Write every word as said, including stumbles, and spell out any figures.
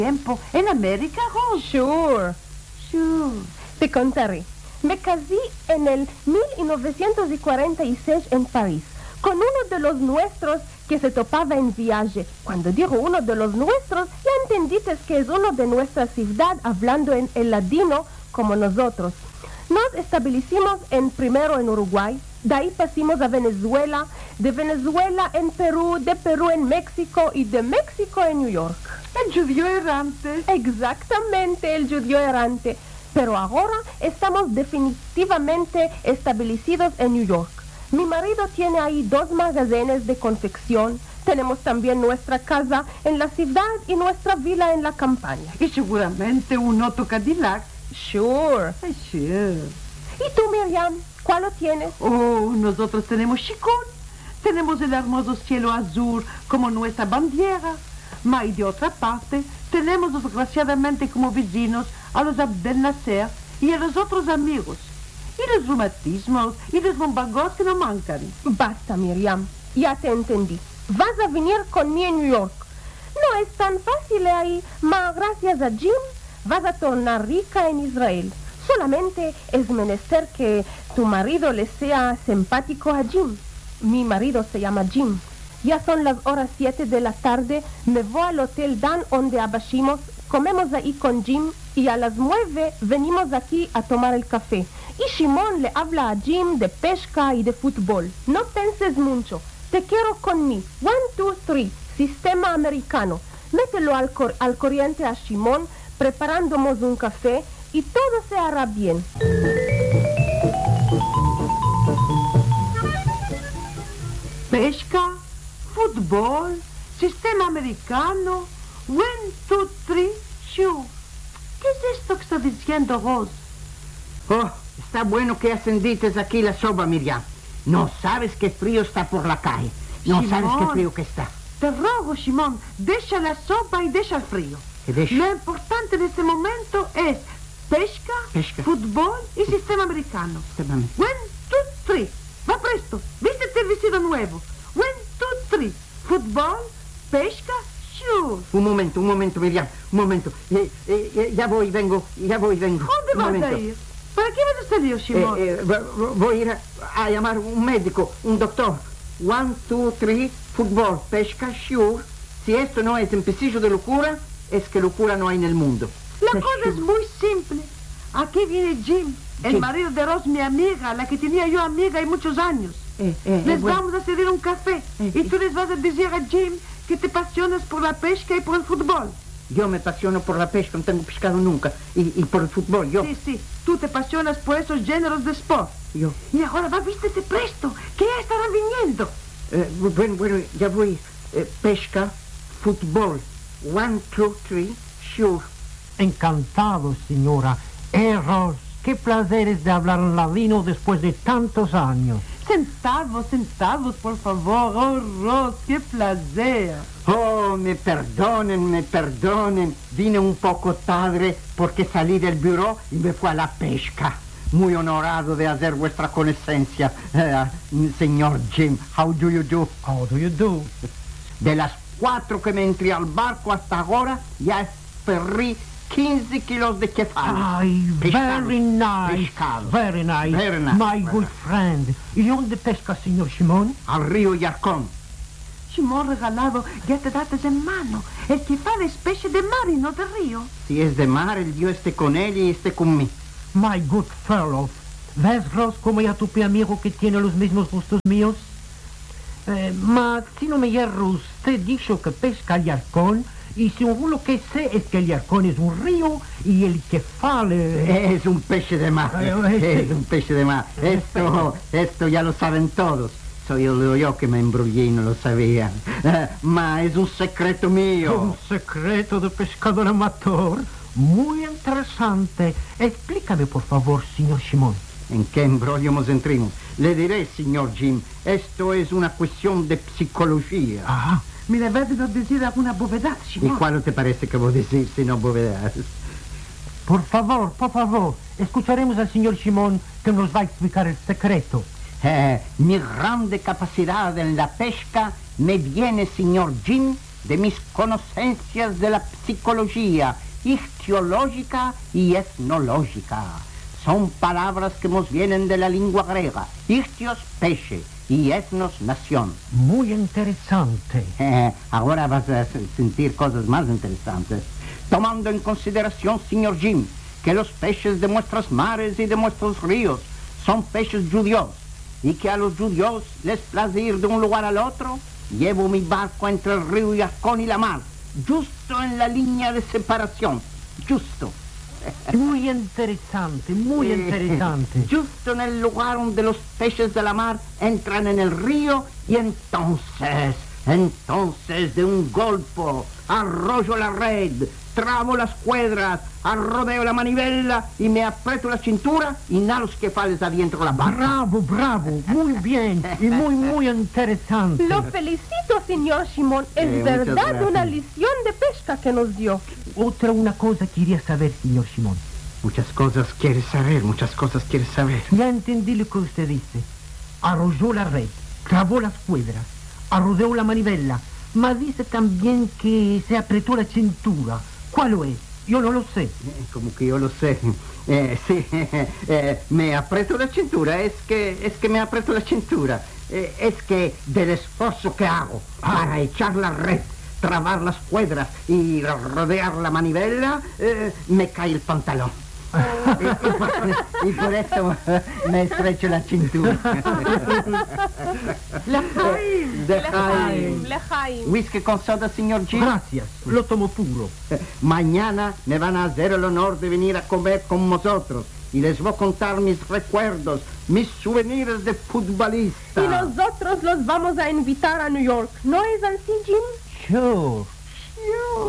tiempo en América, Rose? Sure. Sure. Te contaré. Me casé en el mil novecientos cuarenta y seis en París con uno de los nuestros que se topaba en viaje. Cuando digo uno de los nuestros, ya entendiste que es uno de nuestra ciudad hablando en el ladino como nosotros. Nos establecimos en, primero en Uruguay, de ahí pasamos a Venezuela, de Venezuela en Perú, de Perú en México y de México en New York. El judío errante. Exactamente, el judío errante. Pero ahora estamos definitivamente establecidos en New York. Mi marido tiene ahí dos magazones de confección. Tenemos también nuestra casa en la ciudad y nuestra villa en la campaña. Y seguramente un Otto Cadillac. Sure. Ay, sure. ¿Y tú, Miriam? ¿Cuál lo tienes? Oh, nosotros tenemos Chicón. Tenemos el hermoso cielo azul como nuestra bandera. Ma y de otra parte, tenemos desgraciadamente como vecinos a los Abdel Nasser y a los otros amigos. Y los reumatismos y los bombagos que no mancan. Basta, Miriam. Ya te entendí. Vas a venir conmigo en New York. No es tan fácil ahí, ma gracias a Jim vas a tornar rica en Israel. Solamente es menester que tu marido le sea simpático a Jim. Mi marido se llama Jim. Ya son las horas siete de la tarde. Me voy al Hotel Dan donde abashimos. Comemos ahí con Jim y a las nueve venimos aquí a tomar el café. Y Shimon le habla a Jim de pesca y de fútbol. No penses mucho. Te quiero conmigo. One, two, three. Sistema americano. Mételo al, cor al corriente a Shimon, preparándonos un café y todo se hará bien. Pesca, fútbol, sistema americano, one, two, three, shoe. ¿Qué es esto que está diciendo vos? Oh, está bueno que ascendites aquí la sopa, Miriam. No sabes qué frío está por la calle. No Simón, sabes qué frío que está. Te ruego, Simón, deja la sopa y deja el frío. ¿Qué deja? Lo importante en este momento es pesca, Pesca. fútbol y sistema americano. Sistema americano. One, two, three. Va presto. Vístete el vestido nuevo. One, two, three. Fútbol, pesca, shoes. Un momento, un momento, Miriam. Un momento. Eh, eh, eh, ya voy, vengo. Ya voy, vengo. ¿Dónde Un vas momento. a ir? ¿Para qué vas a salir, Simón? Eh, eh, vo- voy a ir a, a llamar un médico, un doctor. One, two, three, fútbol, pesca, shoes. Si esto no es empecillo de locura, es que locura no hay en el mundo. La Pesca. cosa es muy simple. Aquí viene Jim, el Jim. marido de Rose, mi amiga, la que tenía yo amiga hay muchos años. Eh, eh, Les eh, bueno. vamos a servir un café Eh, y eh. tú les vas a decir a Jim que te apasionas por la pesca y por el fútbol. Yo me apasiono por la pesca, no tengo pescado nunca. Y, y por el fútbol, yo. Sí, sí, tú te apasionas por esos géneros de sport. Yo. Y ahora va, vístete presto, que ya estarán viniendo. Eh, bueno, bueno, ya voy. Eh, pesca, fútbol. One, two, three, shoes. Encantado, señora. Eros, qué placer es de hablar en ladino después de tantos años. Sentados, sentados, por favor. Oh, Rose, qué placer. Oh, me perdonen, me perdonen. Vine un poco tarde porque salí del bureau y me fui a la pesca. Muy honorado de hacer vuestra conocencia, eh, señor Jim. How do you do? How do you do? De las cuatro que me entré al barco hasta ahora, ya perdí quince kilos de kefal. Ay, Pescados, very nice. pescados. Very nice. Very nice, My very good nice. friend. ¿Y dónde pesca, señor Simón? Al río Yarcón. Simón regalado, ya te dates en mano. El que fa la especie de mar y no de río. Si es de mar, el Dios esté con él y esté con mí. My good fellow. ¿Ves, Ross, como ya tu amigo que tiene los mismos gustos míos? Eh, ma, si no me hierro, usted dicho que pesca el Yarcón, y según lo que sé es que el Yarcón es un río y el kefal eh, Es un pez de mar. Ay, este- Es un pez de mar. Esto, esto ya lo saben todos. Soy yo, yo que me embrullé y no lo sabían. Eh, ma es un secreto mío. un secreto de pescador amateur. Muy interesante. Explícame, por favor, señor Simón. ¿En qué embrollo nos entramos? Le diré, señor Jim, esto es una cuestión de psicología. Ah, Me debes de decir alguna bovedad, ¿Y Simón. cuál te parece que vos decís si no bovedad? por favor, por favor, escucharemos al señor Simón que nos va a explicar el secreto. Eh, mi grande capacidad en la pesca me viene, señor Jim, de mis conocencias de la psicología ictiológica y etnológica. Son palabras que nos vienen de la lengua griega. Ictios, peixe, y etnos, nación. Muy interesante. Eh, ahora vas a sentir cosas más interesantes. Tomando en consideración, señor Jim, que los peces de nuestros mares y de nuestros ríos son peces judíos, y que a los judíos les place ir de un lugar al otro, llevo mi barco entre el río Yarkon y la mar, justo en la línea de separación, justo. Muy interesante, muy interesante. Justo en el lugar donde los peces de la mar entran en el río y entonces, entonces de un golpe arroyo la red, tramo las cuadras, arrodeo la manivela y me aprieto la cintura y nada los que fales adentro la barca. Bravo, bravo, muy bien y muy, muy interesante. Lo felicito, señor Simón. Es Eh, muchas verdad gracias. una lección de pesca que nos dio. Otra una cosa quería saber, señor Simón. Muchas cosas quieres saber, muchas cosas quieres saber. Ya entendí lo que usted dice. Arrolló la red, trabó las cuadras, arrodeó la manivela, mas dice también que se apretó la cintura. ¿Cuál es? Yo no lo sé. Eh, Como que yo lo sé. Eh, sí, eh, me aprieto la cintura, es que, es que me aprieto la cintura. Eh, es que del esfuerzo que hago para echar la red, trabar las cuadras y rodear la manivela, eh, me cae el pantalón. y, y por, y por eso me estrecho la cintura. L'Chaim! De Lejaim, lejaim. Whisky con soda, señor Jim. Gracias, lo tomo puro. Mañana me van a hacer el honor de venir a comer con nosotros y les voy a contar mis recuerdos, mis souvenirs de futbolista. Y nosotros los vamos a invitar a New York. ¿No es así, Jim? Sure.